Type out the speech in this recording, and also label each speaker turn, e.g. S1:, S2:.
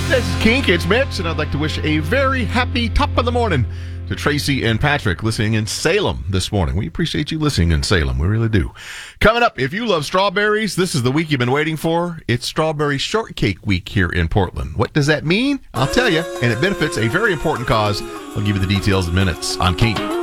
S1: This is Kink, it's Mitch, and I'd like to wish a very happy top of the morning to Tracy and Patrick listening in Salem this morning. We appreciate you listening in Salem. We really do. Coming up, if you love strawberries, this is the week you've been waiting for. It's Strawberry Shortcake Week here in Portland. What does that mean? I'll tell you, and it benefits a very important cause. I'll give you the details in minutes on Kink.